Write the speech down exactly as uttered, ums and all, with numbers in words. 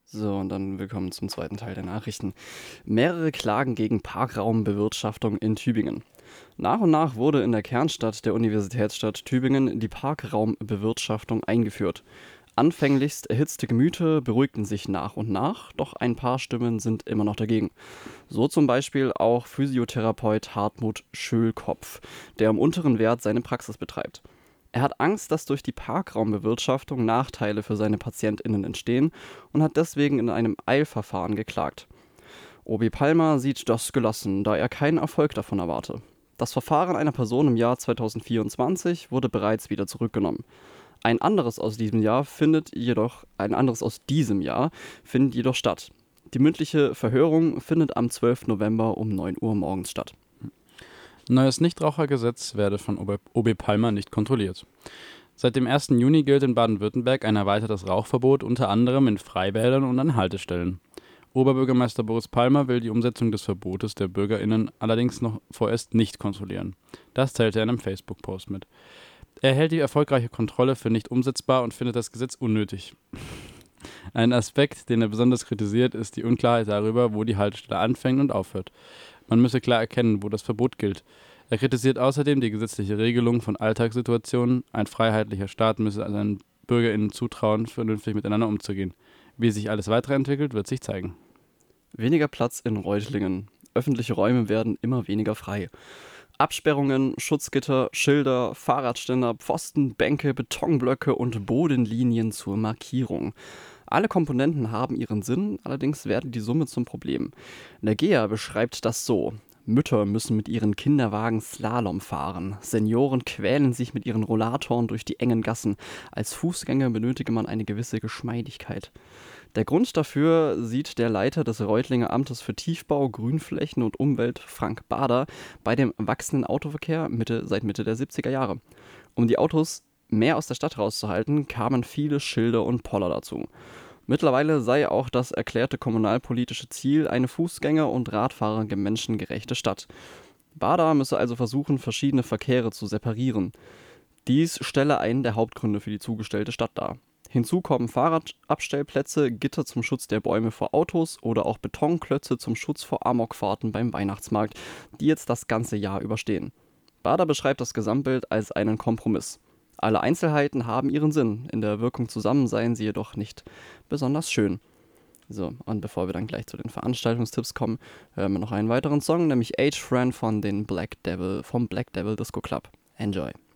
So, und dann willkommen zum zweiten Teil der Nachrichten. Mehrere Klagen gegen Parkraumbewirtschaftung in Tübingen. Nach und nach wurde in der Kernstadt der Universitätsstadt Tübingen die Parkraumbewirtschaftung eingeführt. Anfänglichst erhitzte Gemüter beruhigten sich nach und nach, doch ein paar Stimmen sind immer noch dagegen. So zum Beispiel auch Physiotherapeut Hartmut Schölkopf, der im unteren Wert seine Praxis betreibt. Er hat Angst, dass durch die Parkraumbewirtschaftung Nachteile für seine PatientInnen entstehen und hat deswegen in einem Eilverfahren geklagt. Obi Palmer sieht das gelassen, da er keinen Erfolg davon erwarte. Das Verfahren einer Person im Jahr zweitausendvierundzwanzig wurde bereits wieder zurückgenommen. Ein anderes aus diesem Jahr findet jedoch, ein anderes aus diesem Jahr findet jedoch statt. Die mündliche Verhörung findet am zwölften November um neun Uhr morgens statt. Neues Nichtrauchergesetz werde von O B Palmer nicht kontrolliert. Seit dem ersten Juni gilt in Baden-Württemberg ein erweitertes Rauchverbot, unter anderem in Freibädern und an Haltestellen. Oberbürgermeister Boris Palmer will die Umsetzung des Verbotes der BürgerInnen allerdings noch vorerst nicht kontrollieren. Das teilte er in einem Facebook-Post mit. Er hält die erfolgreiche Kontrolle für nicht umsetzbar und findet das Gesetz unnötig. Ein Aspekt, den er besonders kritisiert, ist die Unklarheit darüber, wo die Haltestelle anfängt und aufhört. Man müsse klar erkennen, wo das Verbot gilt. Er kritisiert außerdem die gesetzliche Regelung von Alltagssituationen. Ein freiheitlicher Staat müsse seinen BürgerInnen zutrauen, vernünftig miteinander umzugehen. Wie sich alles weiterentwickelt, wird sich zeigen. Weniger Platz in Reutlingen. Öffentliche Räume werden immer weniger frei. Absperrungen, Schutzgitter, Schilder, Fahrradständer, Pfosten, Bänke, Betonblöcke und Bodenlinien zur Markierung. Alle Komponenten haben ihren Sinn, allerdings werden die Summe zum Problem. Der Gea beschreibt das so: Mütter müssen mit ihren Kinderwagen Slalom fahren. Senioren quälen sich mit ihren Rollatoren durch die engen Gassen. Als Fußgänger benötige man eine gewisse Geschmeidigkeit. Der Grund dafür sieht der Leiter des Reutlinger Amtes für Tiefbau, Grünflächen und Umwelt, Frank Bader, bei dem wachsenden Autoverkehr Mitte, seit Mitte der siebziger Jahre. Um die Autos mehr aus der Stadt rauszuhalten, kamen viele Schilder und Poller dazu. Mittlerweile sei auch das erklärte kommunalpolitische Ziel eine Fußgänger- und Radfahrer menschengerechte Stadt. Bader müsse also versuchen, verschiedene Verkehre zu separieren. Dies stelle einen der Hauptgründe für die zugestellte Stadt dar. Hinzu kommen Fahrradabstellplätze, Gitter zum Schutz der Bäume vor Autos oder auch Betonklötze zum Schutz vor Amokfahrten beim Weihnachtsmarkt, die jetzt das ganze Jahr überstehen. Bader beschreibt das Gesamtbild als einen Kompromiss. Alle Einzelheiten haben ihren Sinn, in der Wirkung zusammen seien sie jedoch nicht besonders schön. So, und bevor wir dann gleich zu den Veranstaltungstipps kommen, hören wir noch einen weiteren Song, nämlich Age Friend von den Black Devil, vom Black Devil Disco Club. Enjoy!